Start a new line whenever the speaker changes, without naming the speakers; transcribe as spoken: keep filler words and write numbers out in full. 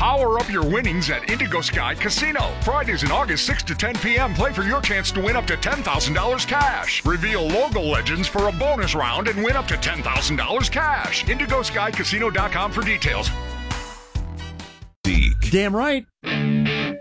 Power up your winnings at Indigo Sky Casino. Fridays in August, six to ten p.m. Play for your chance to win up to ten thousand dollars cash. Reveal logo legends for a bonus round and win up to ten thousand dollars cash. indigo sky casino dot com for details.
Damn right.